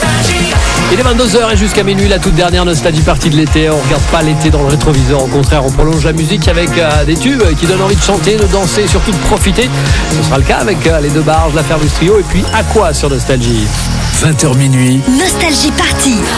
Il est 22h et jusqu'à minuit, la toute dernière Nostalgie partie de l'été. On regarde pas l'été dans le rétroviseur, au contraire, on prolonge la musique avec des tubes qui donnent envie de chanter, de danser et surtout de profiter. Ce sera le cas avec les deux barges, la Fairless Trio et puis Aqua sur Nostalgie. 20h minuit. Nostalgie partie.